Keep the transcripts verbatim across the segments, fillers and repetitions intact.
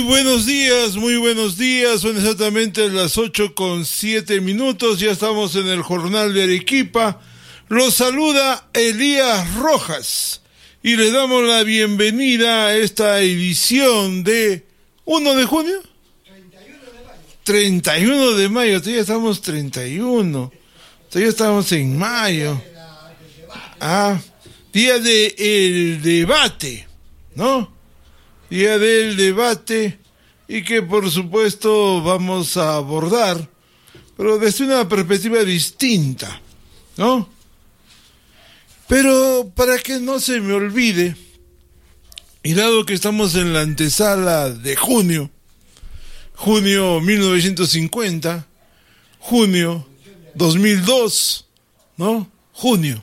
buenos días, muy buenos días. Son exactamente las ocho con siete minutos. Ya estamos en el Jornal de Arequipa. Los saluda Elías Rojas y le damos la bienvenida a esta edición de uno de junio. treinta y uno de mayo. Todavía estamos treinta y uno. Todavía estamos en mayo. Ah, día del debate, ¿no? Día del debate, y que por supuesto vamos a abordar, pero desde una perspectiva distinta, ¿no? Pero para que no se me olvide, y dado que estamos en la antesala de junio, junio mil novecientos cincuenta, junio dos mil dos, ¿no? Junio.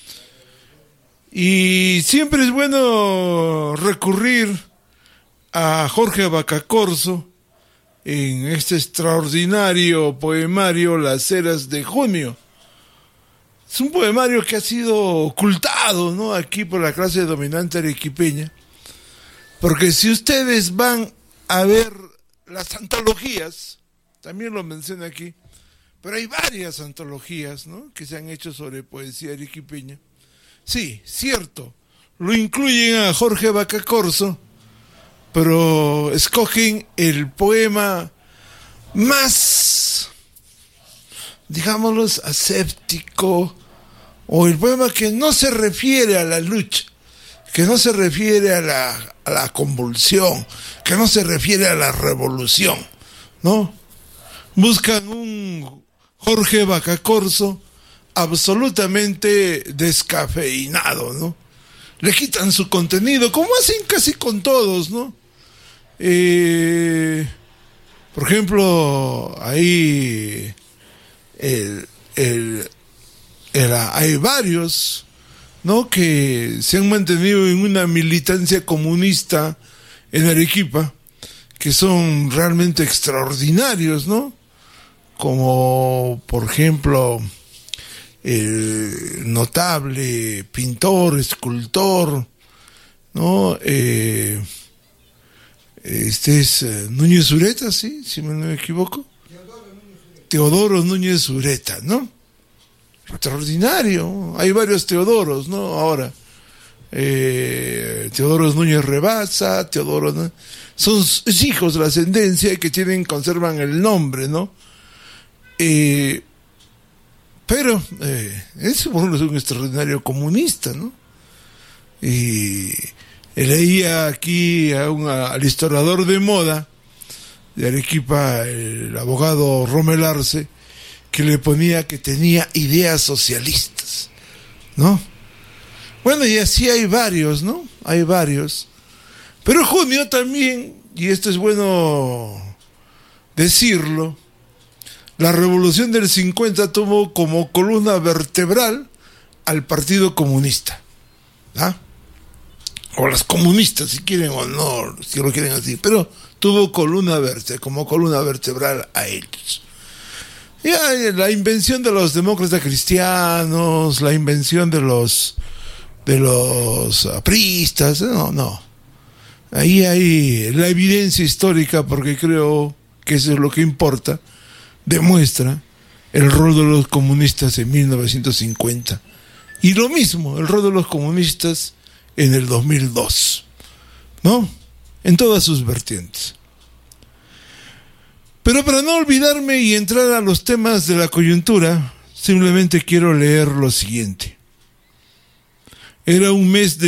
Y siempre es bueno recurrir a Jorge Bacacorso en este extraordinario poemario Las Eras de Junio. Es un poemario que ha sido ocultado, ¿no?, aquí por la clase dominante arequipeña, porque si ustedes van a ver las antologías, también lo menciona aquí, pero hay varias antologías, ¿no?, que se han hecho sobre poesía arequipeña. Sí, cierto, lo incluyen a Jorge Bacacorso, pero escogen el poema más, digámoslo, aséptico, o el poema que no se refiere a la lucha, que no se refiere a la, a la convulsión, que no se refiere a la revolución, ¿no? Buscan un Jorge Bacacorso absolutamente descafeinado, ¿no? Le quitan su contenido, como hacen casi con todos, ¿no? Eh, por ejemplo, ahí el, el, el, hay varios, ¿no?, que se han mantenido en una militancia comunista en Arequipa, que son realmente extraordinarios, ¿no? Como, por ejemplo, el notable pintor, escultor, ¿no? Eh, este es uh, Núñez Ureta, ¿sí? Si me no me equivoco. Teodoro Núñez Ureta, ¿no? Extraordinario. Hay varios Teodoros, ¿no? Ahora, eh, Teodoro Núñez Rebaza, Teodoro, ¿no? Son hijos de la ascendencia que tienen, conservan el nombre, ¿no? Eh, pero eh, ese bueno, es un extraordinario comunista, ¿no? Y leía aquí a un, al historiador de moda de Arequipa, el abogado Rommel Arce, que le ponía que tenía ideas socialistas, ¿no? Bueno, y así hay varios, ¿no? Hay varios. Pero junio también, y esto es bueno decirlo, la revolución del cincuenta tuvo como columna vertebral al Partido Comunista, ¿ah? O las comunistas, si quieren o no, si lo quieren así, pero tuvo columna vertebral, como columna vertebral a ellos. Y la invención de los demócratas cristianos, la invención de los de los apristas, no, no. Ahí hay la evidencia histórica, porque creo que eso es lo que importa, demuestra el rol de los comunistas en mil novecientos cincuenta. Y lo mismo, el rol de los comunistas en el dos mil dos, ¿no? En todas sus vertientes. Pero para no olvidarme y entrar a los temas de la coyuntura, simplemente quiero leer lo siguiente. Era un mes de